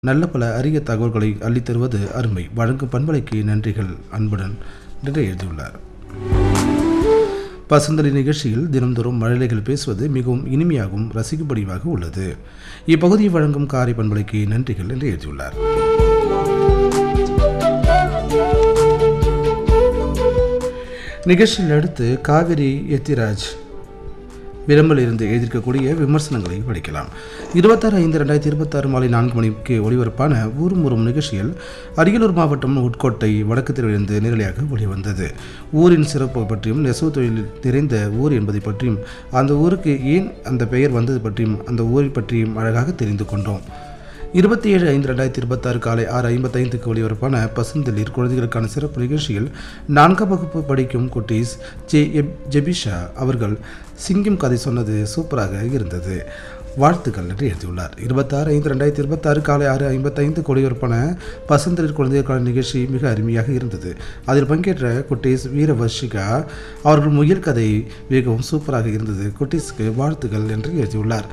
நல்ல பல அரிய தகவல்களை அள்ளித்தருவது அருமை. வழங்கும் பண்பலைக்கு நன்றிகள் அன்புடன் என்று எழுதியுள்ளார். பசுந்தளி நிகழ்ச்சியில் தினந்தோறும் மழலைகள் பேசுவது மிகவும் இனிமையாகவும் ரசிக்கும்படியாக உள்ளது. இப்பகுதியை வழங்கும் காரை பண்பலைக்கு நன்றிகள் என்று எழுதியுள்ளார். நிகழ்ச்சியில் அடுத்து காவிரி எத்திராஜ் விளம்பில் இருந்து எழுதியிருக்கக்கூடிய விமர்சனங்களை படிக்கலாம். 26/5/2026 மாலை 4 மணிக்கு ஒளிபரப்பான ஊரும் ஊரும் நிகழ்ச்சியில் அரியலூர் மாவட்டம் உட்கோட்டை வடக்கு தெருவிலிருந்து நேரலையாக வெளிவந்தது. ஊரின் சிறப்பு பற்றியும் நெசவு தொழில் நிறைந்த ஊர் என்பதை பற்றியும் அந்த ஊருக்கு ஏன் அந்த பெயர் வந்தது பற்றியும் அந்த ஊரை பற்றியும் அழகாக தெரிந்து கொண்டோம். 27/5/2026 காலை 6:55க்கு ஒளிபரப்பான பசுந்தளிர் குழந்தைகளுக்கான சிறப்பு நிகழ்ச்சியில் 4ஆம் வகுப்பு படிக்கும் குட்டீஸ் ஜெபிஷா அவர்கள் சிங்கம் கதை சொன்னது சூப்பராக இருந்தது. வாழ்த்துக்கள் என்று எழுதியுள்ளார். 26/5/2026 காலை 6:55க்கு ஒளிபரப்பான பசுந்தளிர் குழந்தைகளுக்கான நிகழ்ச்சி மிக அருமையாக இருந்தது. அதில் பங்கேற்ற குட்டீஸ் வீரவர்ஷிகா அவர்கள் முயல் கதை மிகவும் சூப்பராக இருந்தது. குட்டீஸ்க்கு வாழ்த்துக்கள் என்று எழுதியுள்ளார்.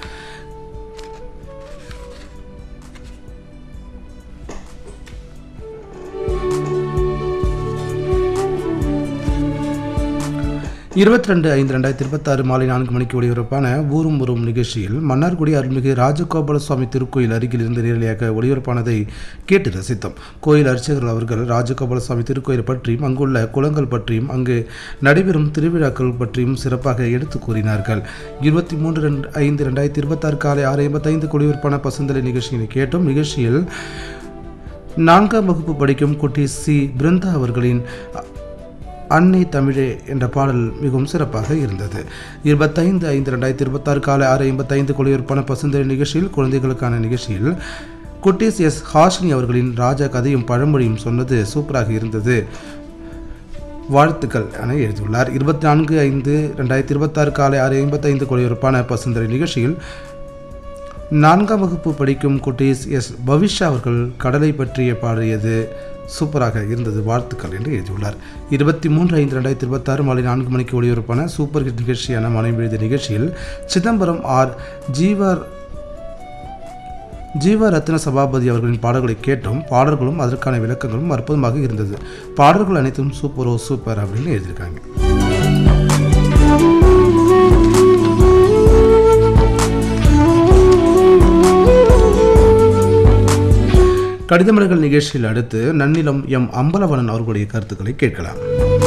இருபத்தி 2/5/2026 மாலை 4 மணிக்கு ஒளிபரப்பான ஊரும் ஊரும் நிகழ்ச்சியில் மன்னார்குடி அருள்மிகு ராஜகோபால சுவாமி திருக்கோயில் அருகில் இருந்து நேரலையாக ஒளிபரப்பானதை கேட்டு ரசித்தோம். கோயில் அர்ச்சகர்கள் அவர்கள் ராஜகோபால சுவாமி திருக்கோயில் பற்றியும் அங்குள்ள குளங்கள் பற்றியும் அங்கு நடைபெறும் திருவிழாக்கள் பற்றியும் சிறப்பாக எடுத்து கூறினார்கள். 23/5/2026 காலை 6:55க்கு ஒளிபரப்பான பசுந்தளி நிகழ்ச்சியை கேட்டோம். நிகழ்ச்சியில் 4ஆம் வகுப்பு படிக்கும் குட்டி சி பிருந்தா அவர்களின் அன்னை தமிழே என்ற பாடல் மிகவும் சிறப்பாக இருந்தது. 25/5/2026 காலை 6:55க்கு ஒளிபரப்பான பசுந்தளி நிகழ்ச்சியில் குழந்தைகளுக்கான நிகழ்ச்சியில் குட்டீஸ் எஸ் ஹாஷினி அவர்களின் ராஜா கதையும் பழமொழியும் சொன்னது சூப்பராக இருந்தது. வாழ்த்துக்கள் என எழுதியுள்ளார். 24/5/2026 காலை 6:55க்கு ஒளிபரப்பான பசுந்தளி நிகழ்ச்சியில் 4ஆம் வகுப்பு படிக்கும் குட்டீஸ் எஸ் பவிஷா அவர்கள் கடலை பற்றிய பாடியது சூப்பராக இருந்தது. வாழ்த்துக்கள் என்று எழுதியுள்ளார். 23/5/2026 மாலை 4 மணிக்கு ஒளிபரப்பான சூப்பர் ஹிட் நிகழ்ச்சியான மனம் எழுதிய நிகழ்ச்சியில் சிதம்பரம் ஆர் ஜீவ ரத்ன சபாபதி அவர்களின் பாடல்களை கேட்டோம். பாடல்களும் அதற்கான விளக்கங்களும் அற்புதமாக இருந்தது. பாடல்கள் அனைத்தும் சூப்பர் அப்படின்னு எழுதியிருக்காங்க. கடிதமலர்கள் நிகழ்ச்சியில் அடுத்து நன்னிலம் எம் அம்பலவனன் அவர்களுடைய கருத்துக்களை கேட்கலாம்.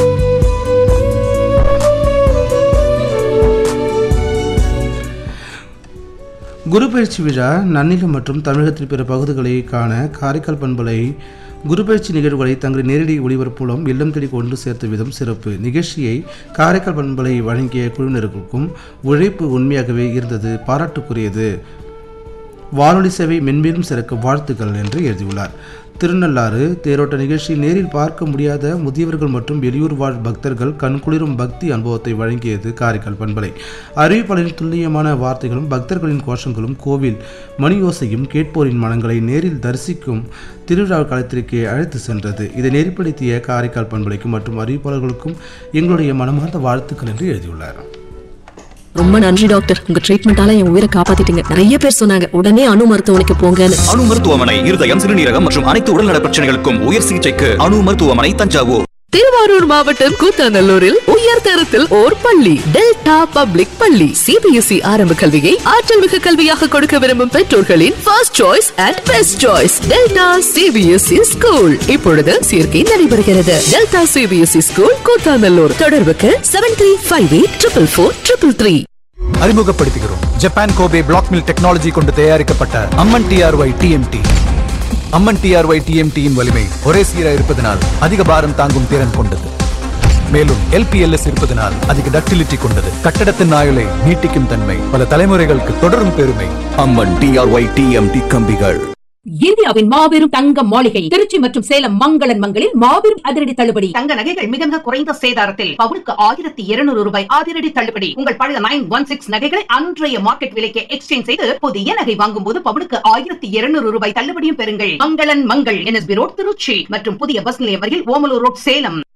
குரு பயிற்சி விழா நன்னிலம் மற்றும் தமிழகத்தில் பிற பகுதிகளை காண காரைக்கால் பண்பலை குரு பயிற்சி நிகழ்வுகளை தங்கள் நேரடி ஒளிபரப்பு மூலம் இல்லம் தேடி கொண்டு சேர்த்த விதம் சிறப்பு. நிகழ்ச்சியை காரைக்கால் பண்பலை வழங்கிய குழுவினருக்கும் உழைப்பு உண்மையாகவே இருந்தது, பாராட்டுக்குரியது. வானொலி சேவை மென்மேலும் சிறக்க வாழ்த்துக்கள் என்று எழுதியுள்ளார். திருநள்ளாறு தேரோட்ட நிகழ்ச்சி நேரில் பார்க்க முடியாத முதியவர்கள் மற்றும் வெளியூர் வாழ் பக்தர்கள் கண்குளிரும் பக்தி அனுபவத்தை வழங்கியது காரைக்கால் பண்பலை. அறிவிப்பாளரின் துல்லியமான வார்த்தைகளும் பக்தர்களின் கோஷங்களும் கோவில் மணியோசையும் கேட்போரின் மனங்களை நேரில் தரிசிக்கும் திருவிழா காலத்திற்கு அழைத்து சென்றது. இதை நெறிப்படுத்திய காரைக்கால் பண்பலைக்கும் மற்றும் அறிவிப்பாளர்களுக்கும் எங்களுடைய மனமார்ந்த வாழ்த்துக்கள் என்று எழுதியுள்ளார். ரொம்ப நன்றி டாக்டர், உங்க ட்ரீட்மெண்டால என் உயிரை காப்பாத்திட்டீங்க. நிறைய பேர் சொன்னாங்க உடனே அணு மருத்துவமனைக்கு போங்கன்னு. அணு மருத்துவமனை இருதயம், சிறுநீரகம் மற்றும் அனைத்து உடல்நல பிரச்சனைகளுக்கும் உயர் சிகிச்சைக்கு அணு மருத்துவமனை, தஞ்சாவூர். திருவாரூர் மாவட்டம் கூத்தாநல்லூரில் உயர் தரத்தில் ஓர் பள்ளி, டெல்டா பப்ளிக் பள்ளி. சிபிஎஸ்இ ஆரம்ப கல்வியை ஆற்றல் மிகு கல்வியாக கொடுக்க விரும்பும் பெற்றோர்களின் first choice and best choice delta CBSE school. இப்பொழுது சேர்க்கை நடைபெறுகிறது. Delta CBSE school Koothanallur. தொடர்புக்கு 7358444333. அறிமுகப்படுத்துகிறோம் Japan Kobe black mill technology கொண்டு தயாரிக்கப்பட்ட அம்மன் டிஆர்ஒய் டிஎம்டி. அம்மன் டிஆர்ஒய் டிஎம்டியின் வலிமை ஒரே சீராக இருப்பதனால் அதிக பாரம் தாங்கும் திறன் கொண்டது. மேலும் எல்பிஎல்எஸ் இருப்பதனால் அதிக டக்டிலிட்டி கொண்டது. கட்டடத்தின் ஆயுளை நீட்டிக்கும் தன்மை, பல தலைமுறைகளுக்கு தொடரும் பெருமை. அம்மன் டிஆர்ஒய் டிஎம்டி கம்பிகள். இந்தியாவின் மாபெரும் தங்க மாளிகை திருச்சி மற்றும் சேலம் மங்களன் மங்களில் மாபெரும் அதிரடி தள்ளுபடி. தங்க நகைகள் மிக மிக குறைந்த சேதாரத்தில் பவுனுக்கு 1200 ரூபாய் அதிரடி தள்ளுபடி. உங்கள் பழைய 916 நகைகளை அன்றைய மார்க்கெட் விலைக்கு எக்ஸ்சேஞ்ச் செய்து புதிய நகை வாங்கும் போது பவுனுக்கு 1200 ரூபாய் தள்ளுபடியும் பெறுங்கள். மங்களன் மங்கள் NSB ரோட் திருச்சி மற்றும் புதிய பஸ் நிலையம் வரையில் ஓமலூர் ரோட் சேலம்.